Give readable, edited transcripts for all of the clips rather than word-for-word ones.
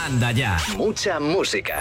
Anda ya. Mucha música.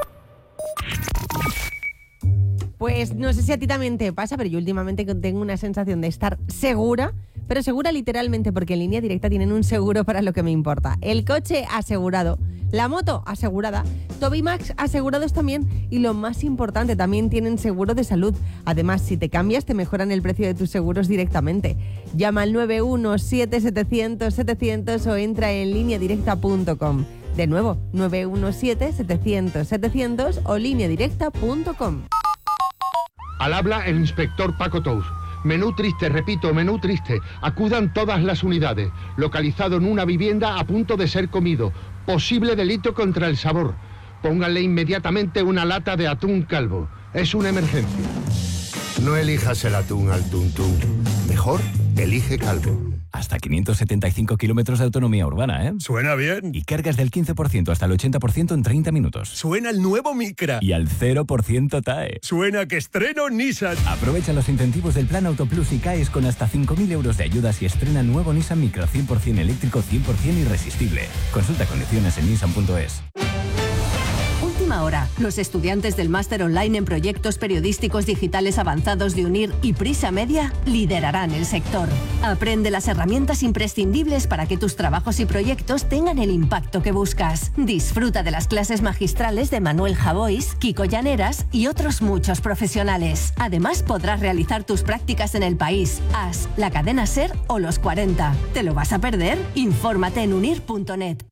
Pues no sé si a ti también te pasa, pero yo últimamente tengo una sensación de estar segura, pero segura literalmente, porque en Línea Directa tienen un seguro para lo que me importa. El coche asegurado, la moto asegurada, Tobimax asegurados también, y lo más importante, también tienen seguro de salud. Además, si te cambias, te mejoran el precio de tus seguros directamente. Llama al 917-700-700 o entra en lineadirecta.com. De nuevo, 917-700-700 o lineadirecta.com. Al habla el inspector Paco Tous. Menú triste, repito, menú triste. Acudan todas las unidades. Localizado en una vivienda a punto de ser comido. Posible delito contra el sabor. Pónganle inmediatamente una lata de atún calvo. Es una emergencia. No elijas el atún al tuntún. Mejor, elige calvo. Hasta 575 kilómetros de autonomía urbana, ¿eh? Suena bien. Y cargas del 15% hasta el 80% en 30 minutos. Suena el nuevo Micra. Y al 0% TAE. Suena que estreno Nissan. Aprovecha los incentivos del Plan Autoplus y caes con hasta 5.000 euros de ayudas y estrena nuevo Nissan Micra 100% eléctrico, 100% irresistible. Consulta condiciones en nissan.es. Última hora. Los estudiantes del máster online en proyectos periodísticos digitales avanzados de UNIR y Prisa Media liderarán el sector. Aprende las herramientas imprescindibles para que tus trabajos y proyectos tengan el impacto que buscas. Disfruta de las clases magistrales de Manuel Javois, Kiko Llaneras y otros muchos profesionales. Además, podrás realizar tus prácticas en El País, AS, la cadena SER o Los 40. ¿Te lo vas a perder? Infórmate en unir.net.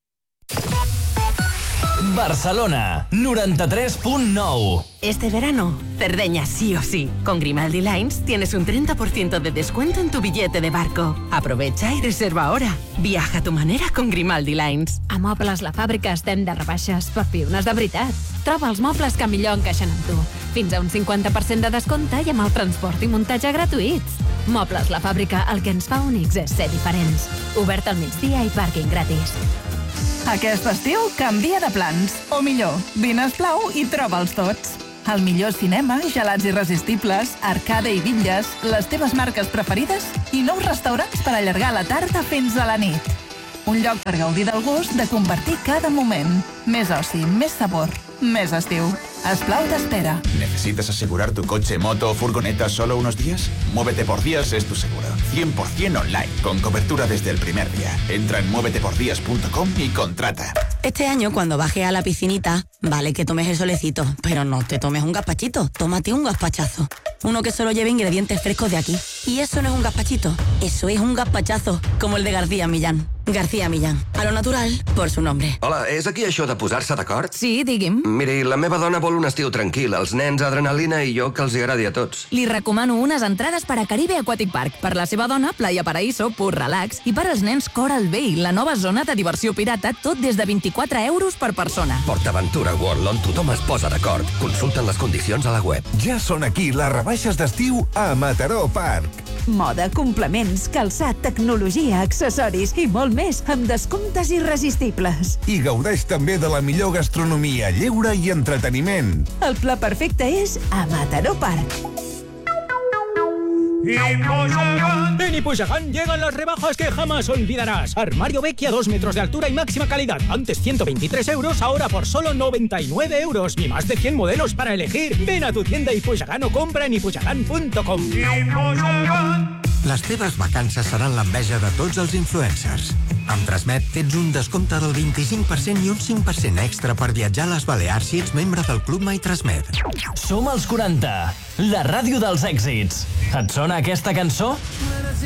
Barcelona, 93.9. Este verano, Cerdeña sí o sí. Con Grimaldi Lines tienes un 30% de descuento en tu billete de barco. Aprovecha y reserva ahora. Viaja a tu manera con Grimaldi Lines. A Mobles La Fàbrica estem de rebaixes per piones de veritat. Troba els mobles que millor encaixen amb tu. Fins a un 50% de descompte i amb el transport i muntatge gratuïts. Mobles La Fàbrica, el que ens fa únics és ser diferents. Obert al migdia i pàrquing gratis. Aquest estiu canvia de plans. O millor, vine a Esplau i troba'ls tots. El millor cinema, gelats irresistibles, arcade i bitlles, les teves marques preferides i nous restaurants per allargar la tarda fins a la nit. Un lloc per gaudir del gust de compartir cada moment. Més oci, més sabor, més estiu. Esplau t'espera. ¿Necesitas asegurar tu coche, moto o furgoneta solo unos días? Muévete por Días es tu seguro. 100% online, con cobertura desde el primer día. Entra en muévetepordías.com y contrata. Este año, cuando bajes a la piscinita, vale que tomes el solecito, pero no te tomes un gazpachito, tómate un gazpachazo. Uno que solo lleve ingredientes frescos de aquí. Y eso no es un gazpachito, eso es un gazpachazo, como el de García Millán. García Millán, a lo natural, por su nombre. Hola, és aquí això de posar-se d'acord? Sí, digui'm. Miri, la meva dona vol un estiu tranquil, els nens adrenalina i jo que els agradi a tots. Li recomano unes entrades per a Caribe Aquatic Park. Per la seva dona, Playa Paraíso, pur relax. I per als nens, Coral Bay, la nova zona de diversió pirata, tot des de 24 euros per persona. PortAventura World, on tothom es posa d'acord. Consulten les condicions a la web. Ja són aquí les rebaixes d'estiu a Mataró Park. Moda, complements, calçat, tecnologia, accessoris i molt més, amb descomptes irresistibles. I gaudeix també de la millor gastronomia, lleure i entreteniment. El pla perfecte és a Mataró Park. En Ipuxagán llegan las rebajas que jamás olvidarás. Armario Vecchia 2 metros de altura y máxima calidad. Antes 123 euros, ahora por solo 99 euros. Y más de 100 modelos para elegir. Ven a tu tienda Ipuxagán o compra en ipuxagán.com. Les teves vacances seran l'enveja de tots els influencers. Amb Transmet tens un descompte del 25% i un 5% extra per viatjar a les Balears si ets membre del Club My Transmet. Som els 40, la ràdio dels èxits. Et sona aquesta cançó?